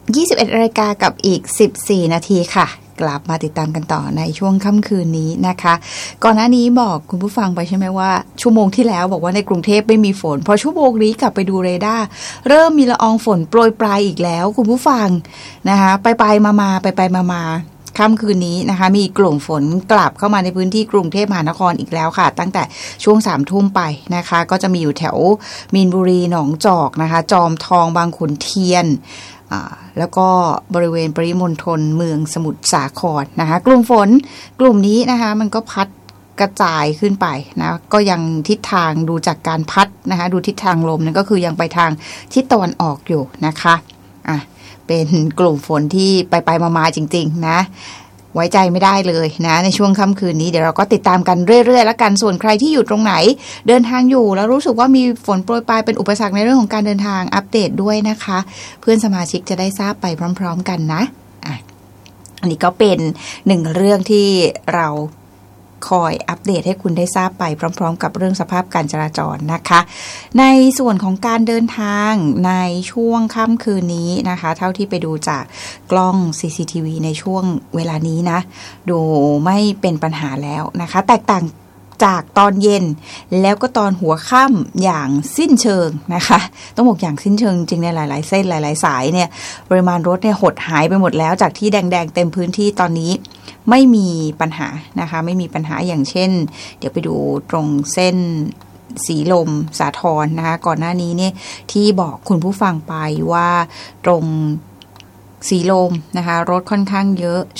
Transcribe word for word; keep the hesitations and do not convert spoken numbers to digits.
ยี่สิบเอ็ดนาฬิกากับอีกสิบสี่นาทีค่ะกลับมาติดตามกันต่อในช่วงค่ำคืนนี้นะคะก่อนหน้านี้บอกคุณผู้ฟังไปใช่ไหมว่าชั่วโมงที่แล้วบอกว่าในกรุงเทพไม่มีฝนพอชั่วโมงนี้กลับไปดูเรดาร์เริ่มมีละอองฝนโปรยปลายอีกแล้วคุณผู้ฟังนะคะไปไปมามาไปไปมามาค่ำคืนนี้นะคะมีกลุ่มฝนกลับเข้ามาในพื้นที่กรุงเทพมหานครอีกแล้วค่ะตั้งแต่ช่วงสามทุ่มไปนะคะก็จะมีอยู่แถวมีนบุรีหนองจอกนะคะจอมทองบางขุนเทียนแล้วก็บริเวณปริมณฑลเมืองสมุทรสาครนะคะกลุ่มฝนกลุ่มนี้นะคะมันก็พัดกระจายขึ้นไปนะก็ยังทิศทางดูจากการพัดนะคะดูทิศทางลมนั่นก็คือยังไปทางทิศตะวันออกอยู่นะคะอ่ะเป็นกลุ่มฝนที่ไปไปมาๆจริงๆนะไว้ใจไม่ได้เลยนะในช่วงค่ำคืนนี้เดี๋ยวเราก็ติดตามกันเรื่อยๆแล้วกันส่วนใครที่อยู่ตรงไหนเดินทางอยู่แล้วรู้สึกว่ามีฝนโปรยปลายเป็นอุปสรรคในเรื่องของการเดินทางอัปเดตด้วยนะคะเพื่อนสมาชิกจะได้ทราบไปพร้อมๆกันนะอ่ะอันนี้ก็เป็นหนึ่งเรื่องที่เราคอยอัปเดตให้คุณได้ทราบไปพร้อมๆกับเรื่องสภาพการจราจรนะคะในส่วนของการเดินทางในช่วงค่ำคืนนี้นะคะเท่าที่ไปดูจากกล้อง ซี ซี ที วี ในช่วงเวลานี้นะดูไม่เป็นปัญหาแล้วนะคะแตกต่างจากตอนเย็นแล้วก็ตอนหัวค่ำอย่างสิ้นเชิงนะคะต้องบอกอย่างสิ้นเชิงจริงในหลายๆเส้นหลายๆสายเนี่ยปริมาณรถเนี่ยหดหายไปหมดแล้วจากที่แดงๆเต็มพื้นที่ตอนนี้ไม่มีปัญหานะคะไม่มีปัญหาอย่างเช่นเดี๋ยวไปดูตรงเส้นสีลมสาทรนะคะก่อนหน้านี้เนี่ยที่บอกคุณผู้ฟังไปว่าตรงสีลมนะคะรถค่อนข้างเยอะ